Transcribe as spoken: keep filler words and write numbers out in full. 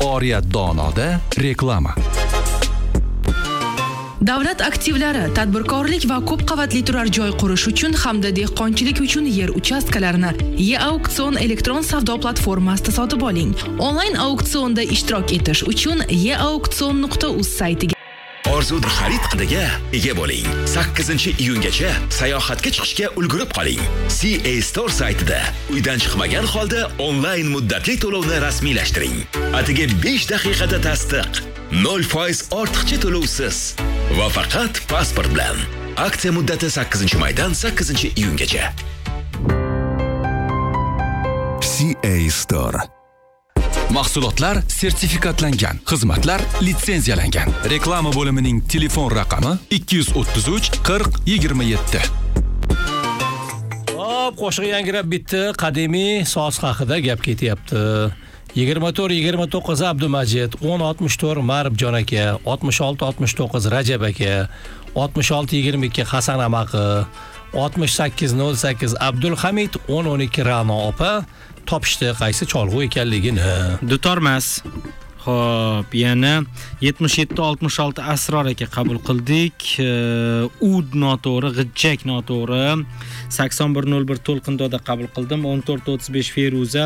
Oriyat Donoda reklama. Davlat aktivlari tadbirkorlik va ko'p qavatli turar joy qurish uchun hamda dehqonchilik uchun yer uchastkalarini E-Auksion elektron savdo platformasida sotib oling. Onlayn auksionda ishtirok etish uchun e auksion nuqta uz saytiga Orzuda xarid qidiga ega bo'ling. sakkizinchi iyungacha sayohatga chiqishga ulgurib qoling. C A Store saytida uydan chiqmagan holda onlayn muddatli to'lovni rasmiylashtiring. Atigi besh daqiqada tasdiq. nol foiz ortiqcha to'lovsiz va faqat pasport bilan. Aksiya muddati sakkizinchi maydan sakkizinchi iyungacha. C A Store. Mahsulotlar sertifikatlangan, xizmatlar litsenziyalangan. Reklama bo'limining telefon raqami ikki yuz o'ttiz uch qirq yigirma yetti. Hop, qo'shiq yangrab bitdi. Qadimiy so'z haqida gap ketyapti. yigirma to'rt yigirma to'qqiz Abdumajid, o'n oltmish to'rt Marbjon aka, oltmish olti oltmish to'qqiz Rajab aka, oltmish olti yigirma ikki Hasan amaqi, oltmish sakkiz nol sakkiz Abdulhamid, o'n o'n ikki Ra'no opa topishdi qaysi cholg'u ekanligini. Dutormas. Xo'p, yana yetmish yetti oltmish olti Asror aka qabul qildik. Ud noto'g'ri, G'ijjak noto'g'ri. sakson bir nol bir To'lqindoda qabul qildim. o'n to'rt o'ttiz besh Feruza